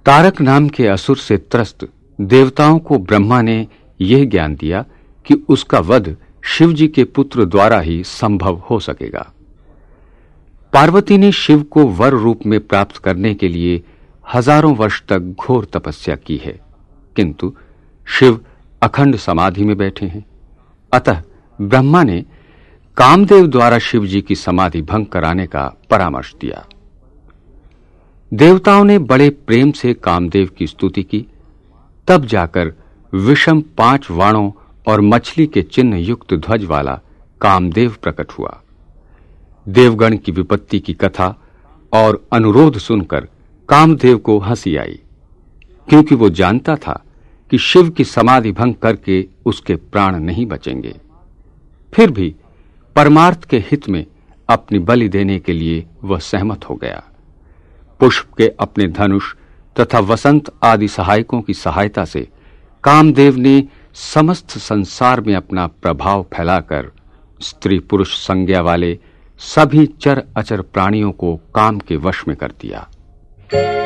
तारक नाम के असुर से त्रस्त देवताओं को ब्रह्मा ने यह ज्ञान दिया कि उसका वध शिव जी के पुत्र द्वारा ही संभव हो सकेगा। पार्वती ने शिव को वर रूप में प्राप्त करने के लिए हजारों वर्ष तक घोर तपस्या की है, किंतु शिव अखंड समाधि में बैठे हैं। अतः ब्रह्मा ने कामदेव द्वारा शिव जी की समाधि भंग कराने का परामर्श दिया। देवताओं ने बड़े प्रेम से कामदेव की स्तुति की, तब जाकर विषम 5 वाणों और मछली के चिन्ह युक्त ध्वज वाला कामदेव प्रकट हुआ। देवगण की विपत्ति की कथा और अनुरोध सुनकर कामदेव को हंसी आई, क्योंकि वो जानता था कि शिव की समाधि भंग करके उसके प्राण नहीं बचेंगे। फिर भी परमार्थ के हित में अपनी बलि देने के लिए वह सहमत हो गया। पुष्प के अपने धनुष तथा वसंत आदि सहायकों की सहायता से कामदेव ने समस्त संसार में अपना प्रभाव फैलाकर स्त्री पुरुष संज्ञा वाले सभी चर अचर प्राणियों को काम के वश में कर दिया।